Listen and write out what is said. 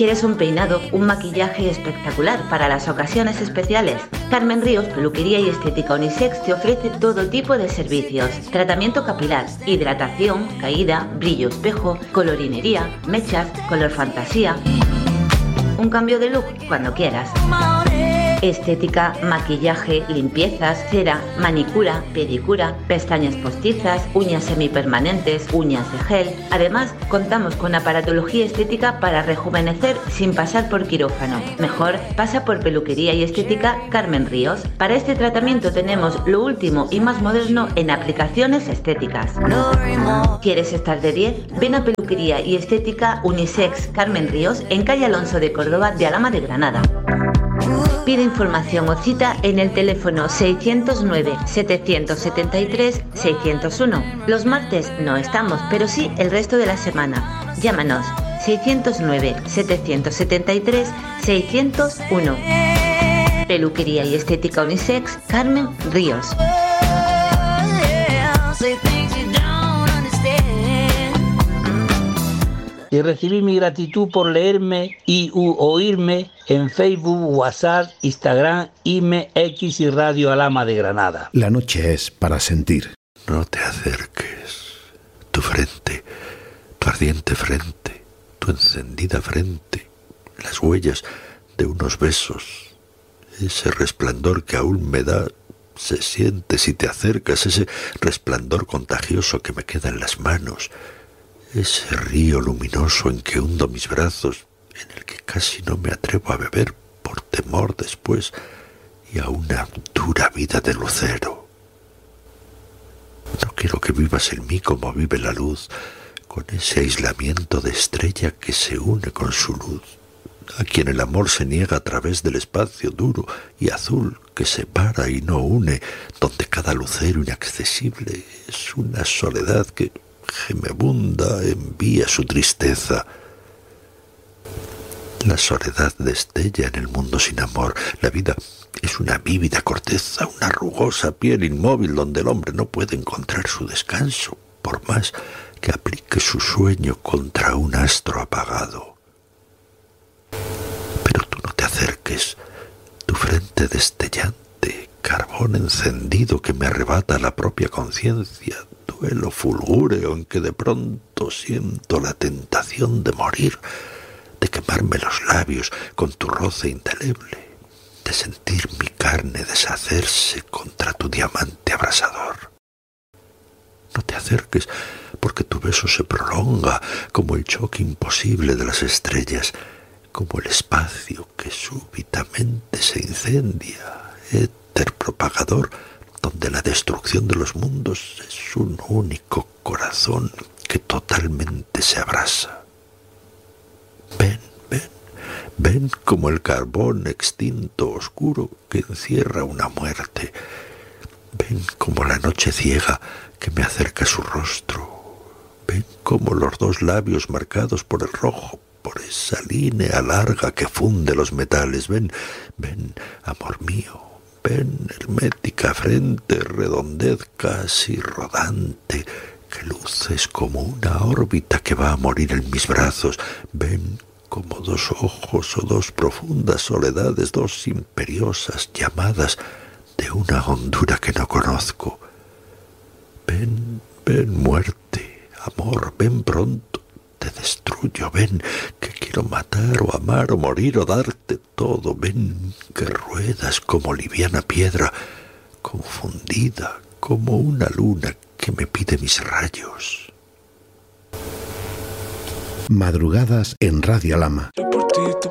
¿Quieres un peinado, un maquillaje espectacular para las ocasiones especiales? Carmen Ríos Peluquería y Estética Unisex te ofrece todo tipo de servicios. Tratamiento capilar, hidratación, caída, brillo espejo, colorinería, mechas, color fantasía. Un cambio de look cuando quieras. Estética, maquillaje, limpiezas, cera, manicura, pedicura, pestañas postizas, uñas semipermanentes, uñas de gel. Además, contamos con aparatología estética para rejuvenecer sin pasar por quirófano. Mejor, pasa por Peluquería y Estética Carmen Ríos. Para este tratamiento tenemos lo último y más moderno en aplicaciones estéticas. ¿Quieres estar de 10? Ven a Peluquería y Estética Unisex Carmen Ríos en calle Alonso de Córdoba de Alhama de Granada. Pide información o cita en el teléfono 609-773-601. Los martes no estamos, pero sí el resto de la semana. Llámanos 609-773-601. Peluquería y Estética Unisex Carmen Ríos. Y recibí mi gratitud por leerme y oírme en Facebook, WhatsApp, Instagram, IME, X y Radio Alhama de Granada. La noche es para sentir. No te acerques. Tu frente, tu ardiente frente, tu encendida frente, las huellas de unos besos, ese resplandor que aún me da, se siente si te acercas, ese resplandor contagioso que me queda en las manos. Ese río luminoso en que hundo mis brazos, en el que casi no me atrevo a beber por temor después, y a una dura vida de lucero. No quiero que vivas en mí como vive la luz, con ese aislamiento de estrella que se une con su luz, a quien el amor se niega a través del espacio duro y azul que separa y no une, donde cada lucero inaccesible es una soledad que gemebunda envía su tristeza. La soledad destella en el mundo sin amor. La vida es una vívida corteza, una rugosa piel inmóvil donde el hombre no puede encontrar su descanso, por más que aplique su sueño contra un astro apagado. Pero tú no te acerques, tu frente destellante, carbón encendido que me arrebata la propia conciencia, duelo fulgúreo en que de pronto siento la tentación de morir, de quemarme los labios con tu roce indeleble, de sentir mi carne deshacerse contra tu diamante abrasador. No te acerques, porque tu beso se prolonga como el choque imposible de las estrellas, como el espacio que súbitamente se incendia, éter propagador, donde la destrucción de los mundos es un único corazón que totalmente se abrasa. Ven, ven, ven como el carbón extinto oscuro que encierra una muerte. Ven como la noche ciega que me acerca su rostro. Ven como los dos labios marcados por el rojo, por esa línea larga que funde los metales. Ven, ven, amor mío. Ven, hermética frente, redondez casi rodante, que luces como una órbita que va a morir en mis brazos. Ven como dos ojos o dos profundas soledades, dos imperiosas llamadas de una hondura que no conozco. Ven, ven, muerte, amor, ven pronto. Te destruyo, ven, que quiero matar o amar o morir o darte todo. Ven, que ruedas como liviana piedra, confundida como una luna que me pide mis rayos. Madrugadas en Radio Alhama. Yo por ti